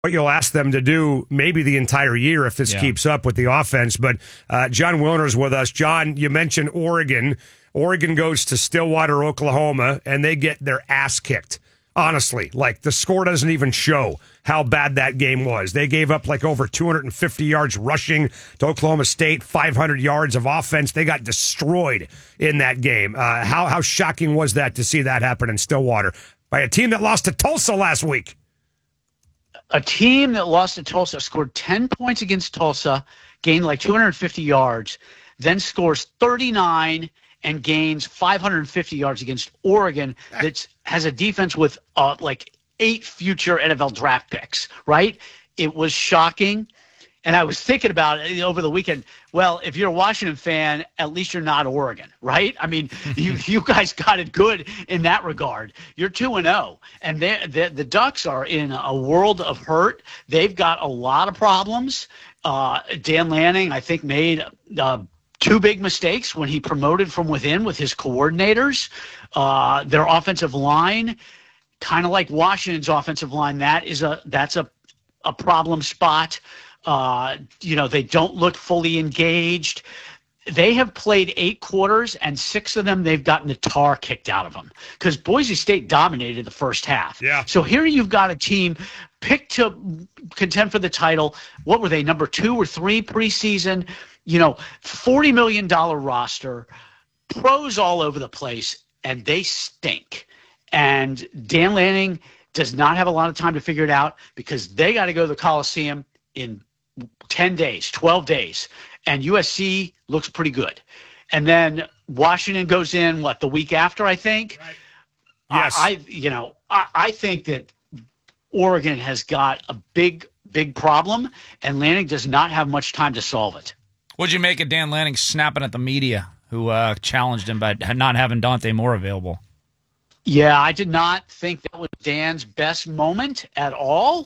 what you'll ask them to do maybe the entire year if this keeps up with the offense. But John Wilner's with us. John, you mentioned Oregon. Oregon goes to Stillwater, Oklahoma, and they get their ass kicked. Honestly, like the score doesn't even show how bad that game was. They gave up like over 250 yards rushing to Oklahoma State, 500 yards of offense. They got destroyed in that game. How shocking was that to see that happen in Stillwater by a team that lost to Tulsa last week? A team that lost to Tulsa scored 10 points against Tulsa, gained like 250 yards, then scores 39 and gains 550 yards against Oregon that has a defense with like 8 future NFL draft picks, right? It was shocking. And I was thinking about it over the weekend. Well, if you're a Washington fan, at least you're not Oregon, right? I mean, you guys got it good in that regard. You're 2-0. And the Ducks are in a world of hurt. They've got a lot of problems. Dan Lanning, I think, made 2 big mistakes when he promoted from within with his coordinators. Their offensive line, kind of like Washington's offensive line, that's a problem spot. They don't look fully engaged. They have played 8 quarters, and 6 of them they've gotten the tar kicked out of them because Boise State dominated the first half. Yeah. So here you've got a team picked to contend for the title. What were they, number 2 or 3 preseason? $40 million roster, pros all over the place, and they stink. And Dan Lanning does not have a lot of time to figure it out because they got to go to the Coliseum in 10 days, 12 days. And USC looks pretty good. And then Washington goes in, the week after, I think? Right. Yes. I think that Oregon has got a big, big problem, and Lanning does not have much time to solve it. What'd you make of Dan Lanning snapping at the media who challenged him by not having Dante Moore available? Yeah, I did not think that was Dan's best moment at all.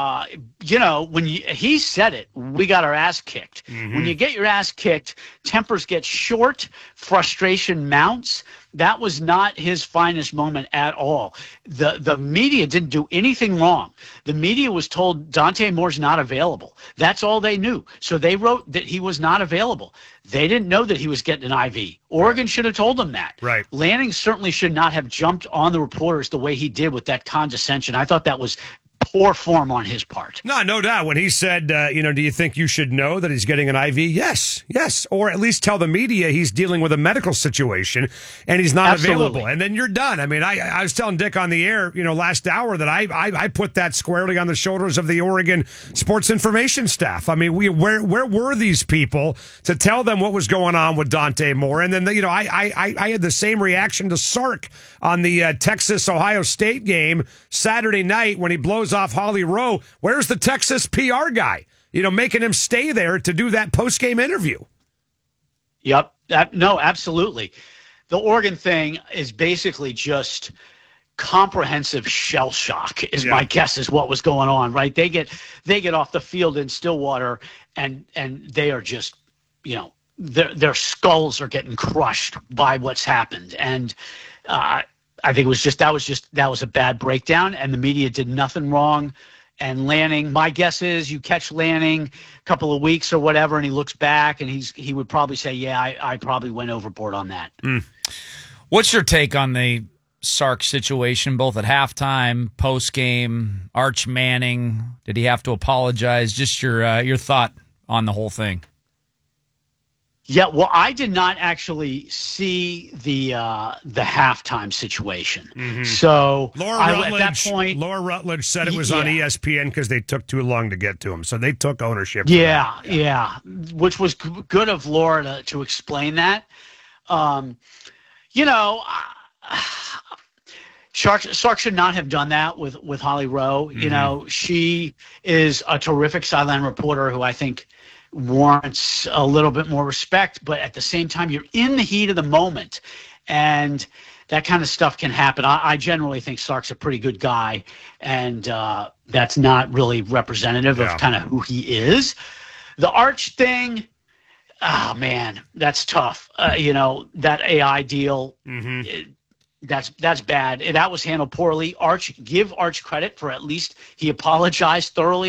When he said it, we got our ass kicked. Mm-hmm. When you get your ass kicked, tempers get short, frustration mounts. That was not his finest moment at all. The media didn't do anything wrong. The media was told Dante Moore's not available. That's all they knew. So they wrote that he was not available. They didn't know that he was getting an IV. Oregon should have told them that. Right. Lanning certainly should not have jumped on the reporters the way he did with that condescension. I thought that was poor form on his part. No doubt. When he said, do you think you should know that he's getting an IV? Yes. Or at least tell the media he's dealing with a medical situation and he's not available. And then you're done. I mean, I was telling Dick on the air, last hour that I put that squarely on the shoulders of the Oregon sports information staff. I mean, where were these people to tell them what was going on with Dante Moore? And then, I had the same reaction to Sark on the Texas-Ohio State game Saturday night when he blows off Holly Rowe. Where's the Texas PR guy? Making him stay there to do that post-game interview. Yep. No, absolutely. The Oregon thing is basically just comprehensive shell shock is my guess is what was going on, right? They get off the field in Stillwater and they are just, their skulls are getting crushed by what's happened. And, I think that was a bad breakdown, and the media did nothing wrong. And Lanning, my guess is you catch Lanning a couple of weeks or whatever, and he looks back, and he would probably say, yeah, I probably went overboard on that. What's your take on the Sark situation, both at halftime, post-game, Arch Manning? Did he have to apologize? Just your thought on the whole thing. Yeah, well, I did not actually see the halftime situation. Mm-hmm. So at that point, Laura Rutledge said it was on ESPN because they took too long to get to him. So they took ownership. Yeah, which was good of Laura to explain that. Sark should not have done that with Holly Rowe. Mm-hmm. She is a terrific sideline reporter who I think warrants a little bit more respect, but at the same time, you're in the heat of the moment, and that kind of stuff can happen. I generally think Sark's a pretty good guy, and that's not really representative of kind of who he is. The Arch thing, oh man, that's tough. That AI deal, That's bad. That was handled poorly. Give Arch credit for at least he apologized thoroughly